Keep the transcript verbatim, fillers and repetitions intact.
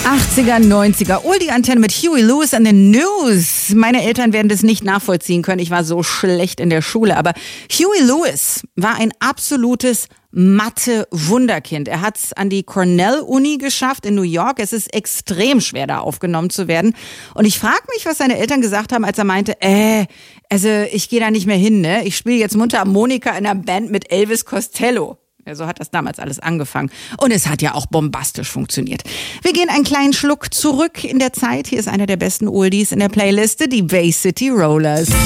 achtziger, neunziger, Oldie-Antenne mit Huey Lewis and the News. Meine Eltern werden das nicht nachvollziehen können. Ich war so schlecht in der Schule. Aber Huey Lewis war ein absolutes Mathe-Wunderkind. Er hat es an die Cornell-Uni geschafft in New York. Es ist extrem schwer, da aufgenommen zu werden. Und ich frage mich, was seine Eltern gesagt haben, als er meinte, äh, also ich gehe da nicht mehr hin, ne? Ich spiele jetzt Mundharmonika in einer Band mit Elvis Costello. Ja, so hat das damals alles angefangen. Und es hat ja auch bombastisch funktioniert. Wir gehen einen kleinen Schluck zurück in der Zeit. Hier ist einer der besten Oldies in der Playliste, die Bay City Rollers.